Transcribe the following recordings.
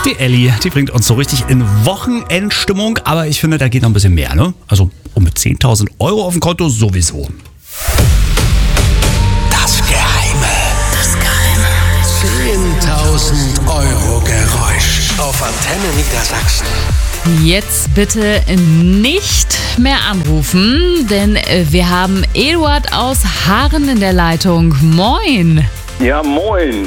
Die Elli, die bringt uns so richtig in Wochenendstimmung, aber ich finde, da geht noch ein bisschen mehr, ne? Also mit 10.000 Euro auf dem Konto sowieso. Das Geheime. 10.000 Euro Geräusch auf Antenne Niedersachsen. Jetzt bitte nicht mehr anrufen, denn wir haben Eduard aus Haaren in der Leitung. Moin. Ja, moin.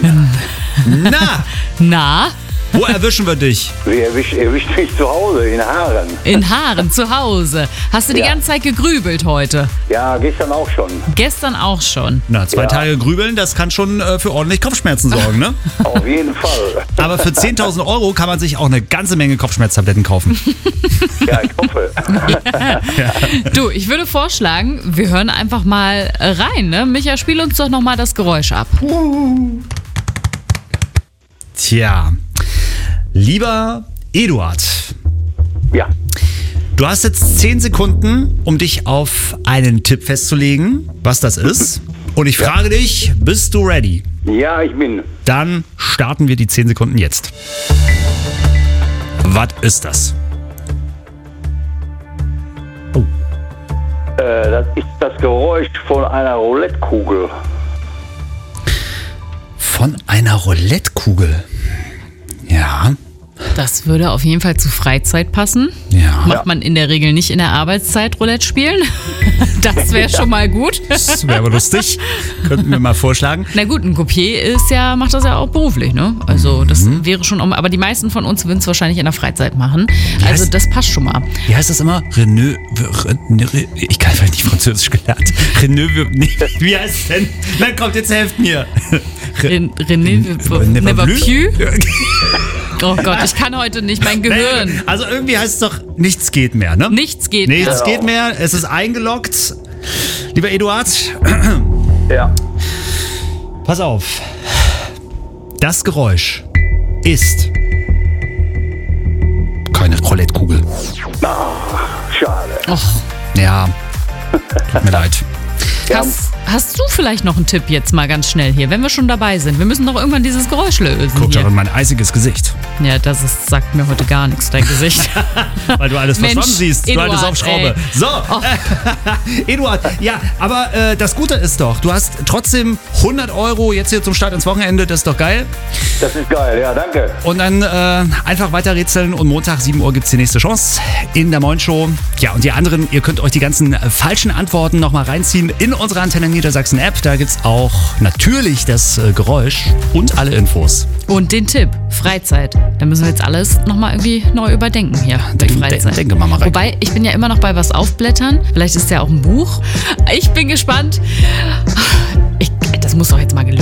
Na, wo erwischen wir dich? Wie erwischt mich zu Hause, in Haaren. In Haaren, zu Hause. Hast du die ganze Zeit gegrübelt heute? Ja, gestern auch schon. Gestern auch schon. Na, 2 Tage grübeln, das kann schon für ordentlich Kopfschmerzen sorgen, ne? Auf jeden Fall. Aber für 10.000 Euro kann man sich auch eine ganze Menge Kopfschmerztabletten kaufen. Ja, ich hoffe. Du, ich würde vorschlagen, wir hören einfach mal rein, ne? Micha, spiel uns doch nochmal das Geräusch ab. Tja, lieber Eduard. Ja. Du hast jetzt 10 Sekunden, um dich auf einen Tipp festzulegen, was das ist. Und ich frage dich, bist du ready? Ja, ich bin. Dann starten wir die 10 Sekunden jetzt. Was ist das? Das ist das Geräusch von einer Roulettekugel. Von einer Roulettekugel. Ja. Das würde auf jeden Fall zu Freizeit passen. Ja. Macht man in der Regel nicht in der Arbeitszeit Roulette spielen. Das wäre schon mal gut. Das wäre aber lustig. Könnten wir mal vorschlagen. Na gut, ein Coupé macht das ja auch beruflich, ne? Also das wäre schon, aber die meisten von uns würden es wahrscheinlich in der Freizeit machen. Also das passt schon mal. Wie heißt das immer? Ich kann vielleicht nicht Französisch gelernt. Wie heißt es denn? Na kommt, jetzt helft mir. René never plus. Oh Gott, ich kann heute nicht, mein Gehirn. Also irgendwie heißt es doch, nichts geht mehr, ne? Nichts geht mehr. Nichts geht mehr, es ist eingeloggt. Lieber Eduard, Ja. pass auf. Das Geräusch ist keine Roulettekugel. Schade. Och, Ja, tut mir leid. hast du vielleicht noch einen Tipp jetzt mal ganz schnell hier, wenn wir schon dabei sind? Wir müssen doch irgendwann dieses Geräusch lösen. Guck doch hier. in mein eisiges Gesicht. Ja, sagt mir heute gar nichts, dein Gesicht. Weil du alles Mensch, verschwommen siehst. Du Eduard, altes Aufschraube. ey. So, Eduard, ja, aber das Gute ist doch, du hast trotzdem 100 Euro jetzt hier zum Start ins Wochenende. Das ist doch geil. Das ist geil, ja, danke. Und dann einfach weiter rätseln und Montag 7 Uhr gibt es die nächste Chance in der Moin Show. Ja, und die anderen, ihr könnt euch die ganzen falschen Antworten nochmal reinziehen in unsere Antenne Niedersachsen App. Da gibt es auch natürlich das Geräusch und alle Infos. Und den Tipp, Freizeit. Da müssen wir jetzt alles nochmal irgendwie neu überdenken hier. Bei Freizeit. Denke mal rein. Wobei, ich bin ja immer noch bei was aufblättern. Vielleicht ist ja auch ein Buch. Ich bin gespannt. Das muss doch jetzt mal gelöst